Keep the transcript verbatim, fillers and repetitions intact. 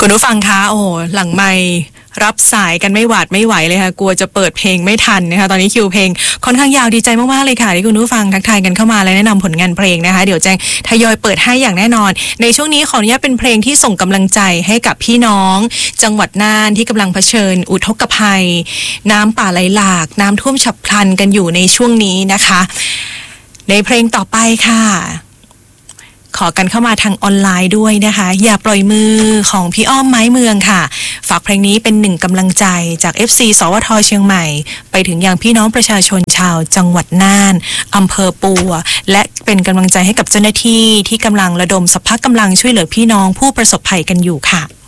คุณผู้ฟังคะโอ้โหหลังไมค์รับสายกันไม่หวาดไม่ไหวเลยค่ะกลัวจะเปิดเพลงไม่ทันนะคะตอนนี้คิวเพลงค่อนข้างยาวดีใจมากๆเลยค่ะที่คุณผู้ฟังทักทายกันเข้ามาและแนะนำผลงานเพลงนะคะเดี๋ยวแจ้งทยอยเปิดให้อย่างแน่นอนในช่วงนี้ขออนุญาตเป็นเพลงที่ส่งกำลังใจให้กับพี่น้องจังหวัดน่านที่กำลังเผชิญอุทกภัยน้ำป่าไหลหลากน้ำท่วมฉับพลันกันอยู่ในช่วงนี้นะคะในเพลงต่อไปค่ะขอกันเข้ามาทางออนไลน์ด้วยนะคะอย่าปล่อยมือของพี่อ้อมไม้เมืองค่ะฝากเพลงนี้เป็นหนึ่งกำลังใจจาก เอฟ ซี สวทเชียงใหม่ไปถึงยังพี่น้องประชาชนชาวจังหวัดน่านอำเภอปัวและเป็นกำลังใจให้กับเจ้าหน้าที่ที่กำลังระดมสรรพกำลังช่วยเหลือพี่น้องผู้ประสบภัยกันอยู่ค่ะ